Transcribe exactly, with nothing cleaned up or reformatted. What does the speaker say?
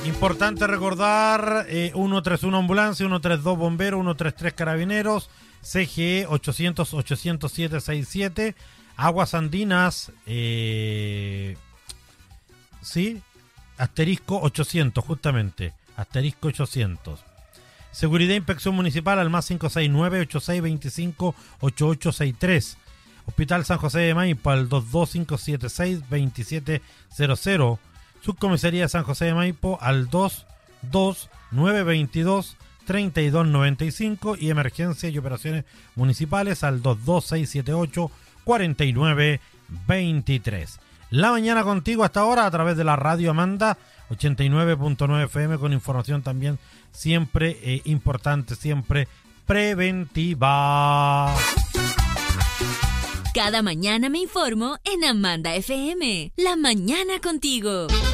Importante recordar, eh, ciento treinta y uno ambulancia, ciento treinta y dos bomberos, ciento treinta y tres carabineros, C G E ochocientos, ochocientos siete sesenta y siete, Aguas Andinas, eh, sí, asterisco ochocientos, justamente, asterisco ochocientos. Seguridad e Inspección Municipal al más cinco seis nueve, ocho seis dos cinco, ocho ocho seis tres. Hospital San José de Maipo al dos dos cinco siete seis, dos siete cero cero. Subcomisaría San José de Maipo al dos dos nueve dos dos, tres dos nueve cinco y Emergencias y Operaciones Municipales al dos dos seis siete ocho, cuatro nueve dos tres. La mañana contigo hasta ahora a través de la radio Amanda ochenta y nueve punto nueve F M con información también siempre eh, importante, siempre preventiva. Cada mañana me informo en Amanda F M. La mañana contigo.